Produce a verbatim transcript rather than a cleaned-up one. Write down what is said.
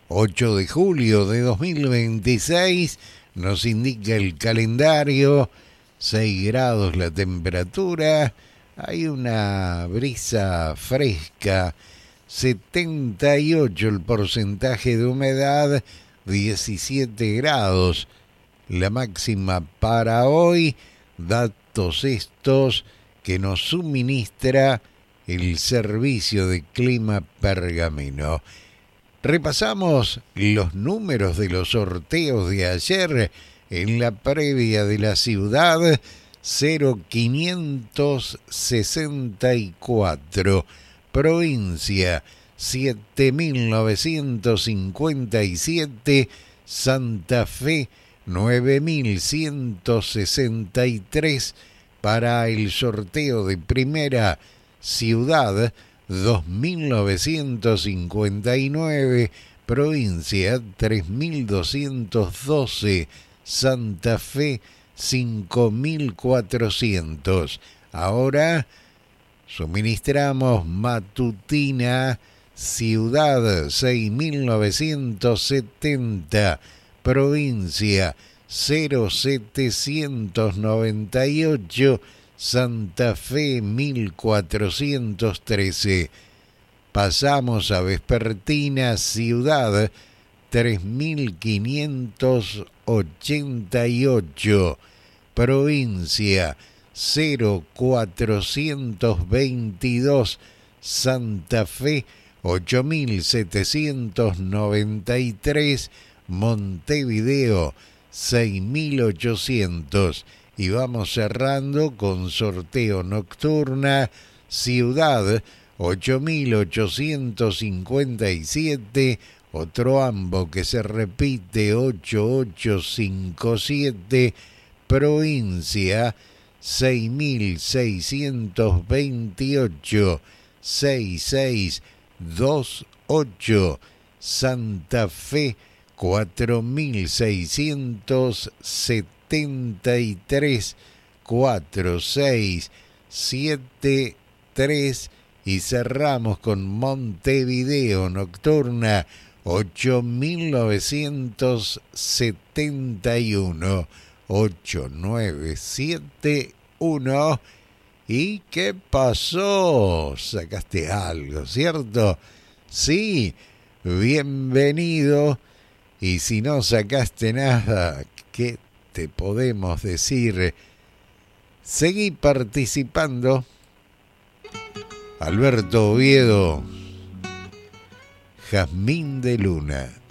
ocho de julio de dos mil veintiséis, nos indica el calendario, seis grados la temperatura, hay una brisa fresca, setenta y ocho el porcentaje de humedad, diecisiete grados la máxima para hoy, datos estos que nos suministra el servicio de clima Pergamino. Repasamos los números de los sorteos de ayer en la previa de la ciudad. Cero quinientos sesenta y cuatro, provincia siete mil novecientos cincuenta y siete, Santa Fe nueve mil ciento sesenta y tres. Para el sorteo de primera ciudad, dos mil novecientos cincuenta y nueve, provincia tres mil doscientos doce, Santa Fe cinco mil cuatrocientos. Ahora suministramos matutina ciudad seis mil novecientos setenta, provincia cero setecientos noventa y ocho, Santa Fe mil cuatrocientos trece. Pasamos a vespertina ciudad tres mil quinientos ochenta y ocho, provincia cero cuatrocientos veintidós, Santa Fe ocho mil setecientos noventa y tres, Montevideo seis mil ochocientos. Y vamos cerrando con sorteo nocturna ciudad ocho mil ochocientos cincuenta y siete, otro ambo que se repite ocho mil ochocientos cincuenta y siete, provincia seis mil seiscientos veintiocho, seis mil seiscientos veintiocho, Santa Fe cuatro mil seiscientos setenta y tres, cuatro seis siete tres. Y cerramos con Montevideo nocturna ocho mil novecientos setenta y uno, ocho nueve siete uno. ¿Y qué pasó? Sacaste algo, ¿cierto? Sí, bienvenido. Y si no sacaste nada, ¿qué te podemos decir? Seguí participando. Alberto Oviedo, Jazmín de Luna.